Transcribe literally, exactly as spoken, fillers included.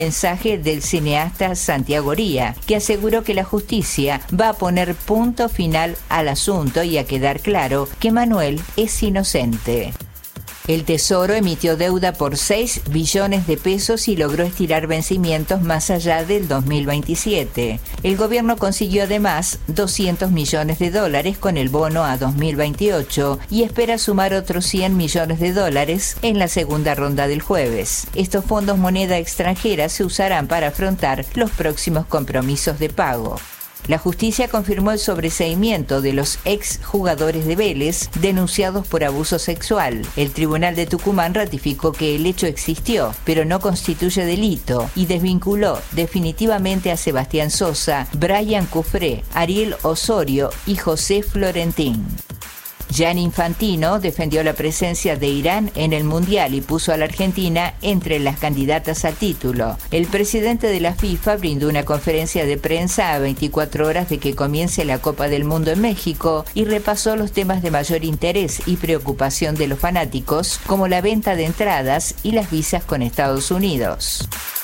Mensaje del cineasta Santiago Ría, que aseguró que la justicia va a poner punto final al asunto y a quedar claro que Manuel es inocente. El Tesoro emitió deuda por seis billones de pesos y logró estirar vencimientos más allá del dos mil veintisiete. El gobierno consiguió además doscientos millones de dólares con el bono a dos mil veintiocho y espera sumar otros cien millones de dólares en la segunda ronda del jueves. Estos fondos moneda extranjera se usarán para afrontar los próximos compromisos de pago. La justicia confirmó el sobreseimiento de los exjugadores de Vélez denunciados por abuso sexual. El Tribunal de Tucumán ratificó que el hecho existió, pero no constituye delito, y desvinculó definitivamente a Sebastián Sosa, Brian Cufré, Ariel Osorio y José Florentín. Gianni Infantino defendió la presencia de Irán en el Mundial y puso a la Argentina entre las candidatas al título. El presidente de la FIFA brindó una conferencia de prensa a veinticuatro horas de que comience la Copa del Mundo en México y repasó los temas de mayor interés y preocupación de los fanáticos, como la venta de entradas y las visas con Estados Unidos.